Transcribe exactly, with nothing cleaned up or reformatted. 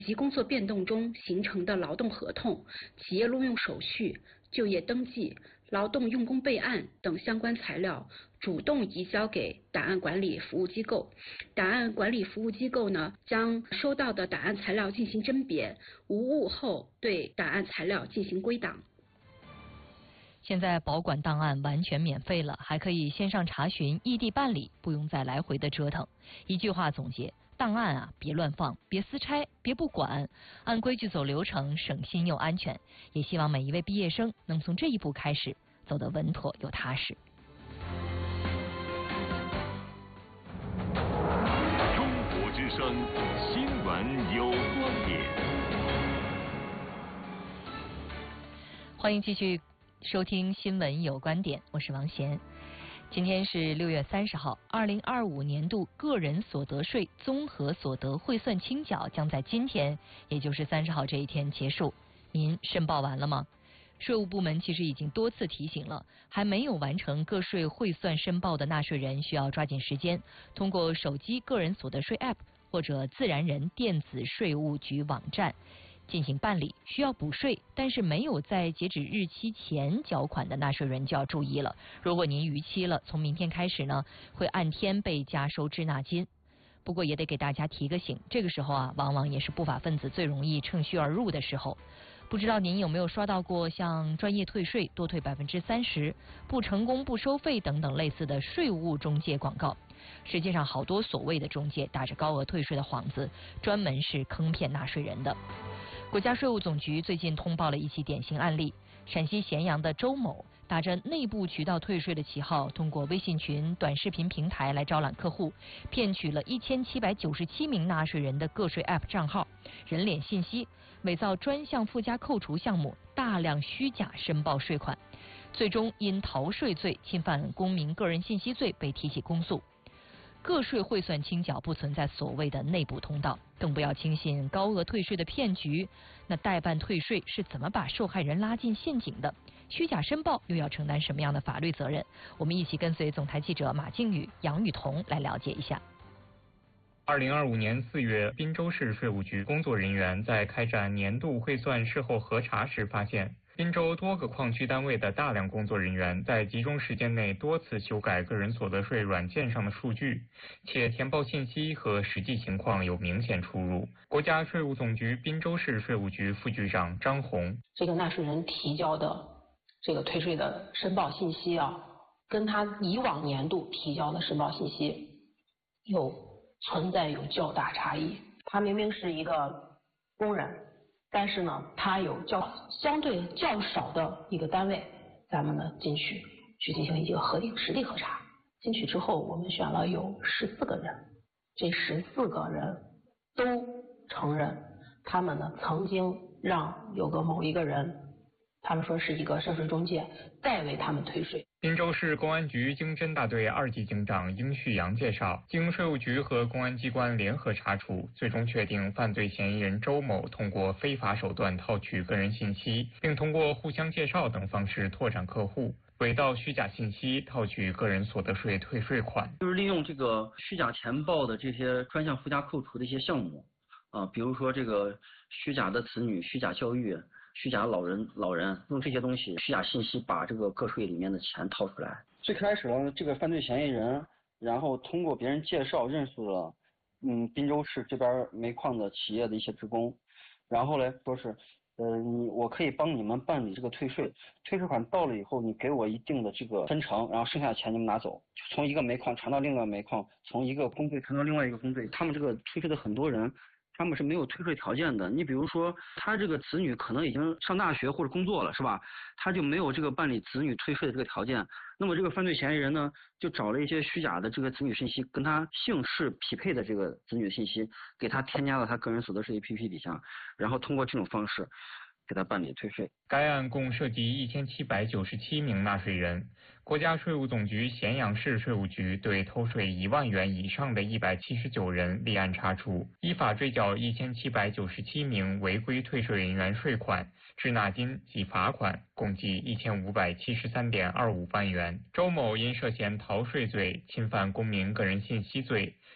及工作变动中形成的劳动合同、企业录用手续、就业登记、劳动用工备案等相关材料，主动移交给档案管理服务机构。档案管理服务机构呢，将收到的档案材料进行甄别，无误后对档案材料进行归档。 现在保管档案完全免费了，还可以线上查询、异地办理，不用再来回的折腾。一句话总结：档案啊，别乱放，别私拆，别不管，按规矩走流程，省心又安全。也希望每一位毕业生能从这一步开始，走得稳妥又踏实。 中国之声，新闻有观点。 欢迎继续收听新闻有观点，我是王贤。今天是六月三十号，二零二五年度个人所得税综合所得汇算清缴将在今天，也就是三十号这一天结束。您申报完了吗？税务部门其实已经多次提醒了，还没有完成个税汇算申报的纳税人需要抓紧时间，通过手机个人所得税 App 或者自然人电子税务局网站进行办理。需要补税但是没有在截止日期前缴款的纳税人就要注意了，如果您逾期了，从明天开始呢，会按天被加收滞纳金。不过也得给大家提个醒，这个时候啊，往往也是不法分子最容易趁虚而入的时候。不知道您有没有刷到过像专业退税、多退百分之三十、不成功不收费等等类似的税务中介广告？实际上，好多所谓的中介打着高额退税的幌子，专门是坑骗纳税人的。国家税务总局最近通报了一起典型案例，陕西咸阳的周某打着内部渠道退税的旗号，通过微信群、短视频平台来招揽客户，骗取了一千七百九十七名纳税人的个税 App 账号、人脸信息，伪造专项附加扣除项目，大量虚假申报税款，最终因逃税罪、侵犯公民个人信息罪被提起公诉。个税汇算清缴不存在所谓的内部通道，更不要轻信高额退税的骗局。那代办退税是怎么把受害人拉进陷阱的？虚假申报又要承担什么样的法律责任？我们一起跟随总台记者马静宇、杨雨桐来了解一下。 二零二五年四月，滨州市税务局工作人员在开展年度汇算事后核查时发现，滨州多个矿区单位的大量工作人员在集中时间内多次修改个人所得税软件上的数据，且填报信息和实际情况有明显出入。国家税务总局滨州市税务局副局长张红： 这个纳税人提交的这个退税的申报信息啊，跟他以往年度提交的申报信息有存在有较大差异。他明明是一个工人，但是呢，他有较相对较少的一个单位，咱们呢进去去进行一个核定实地核查。进去之后，我们选了有十四个人，这十四个人都承认，他们呢曾经让有个某一个人，他们说是一个涉税中介，代为他们退税。 滨州市公安局经侦大队二级警长殷旭阳介绍，经税务局和公安机关联合查处，最终确定犯罪嫌疑人周某通过非法手段套取个人信息，并通过互相介绍等方式拓展客户，伪造虚假信息套取个人所得税退税款。 就是利用这个虚假填报的这些专项附加扣除的一些项目啊，比如说这个虚假的子女、虚假教育、虚假老人老人用这些东西虚假信息把这个个税里面的钱套出来。最开始呢，这个犯罪嫌疑人然后通过别人介绍认识了嗯滨州市这边煤矿的企业的一些职工，然后呢说是呃你我可以帮你们办理这个退税，退税款到了以后你给我一定的这个分成，然后剩下的钱你们拿走，从一个煤矿传到另外一个煤矿，从一个工队传到另外一个工队。他们这个退税的很多人他们是没有退税条件的，你比如说他这个子女可能已经上大学或者工作了，是吧？他就没有这个办理子女退税的这个条件。那么这个犯罪嫌疑人呢，就找了一些虚假的这个子女信息，跟他姓氏匹配的这个子女信息，给他添加到他个人所得税 A P P 底下，然后通过这种方式给他办理退税。 该案共涉及一千七百九十七名纳税人。国家税务总局咸阳市税务局对偷税一万元以上的一百七十九人立案查处，依法追缴一千七百九十七名违规退税人员税款、滞纳金及罚款，共计一千五百七十三点二五万元。周某因涉嫌逃税罪、侵犯公民个人信息罪、